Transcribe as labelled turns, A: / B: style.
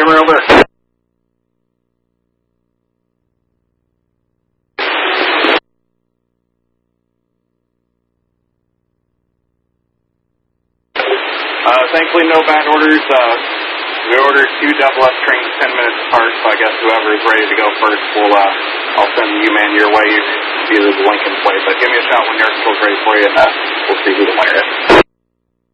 A: Trimmer over. Thankfully, no bad orders. We ordered 2 double F trains 10 minutes apart, so I guess whoever is ready to go first, I'll send you man your way, either the Lincoln plate. But give me a shout when your article's ready for you, and we'll see who the winner is.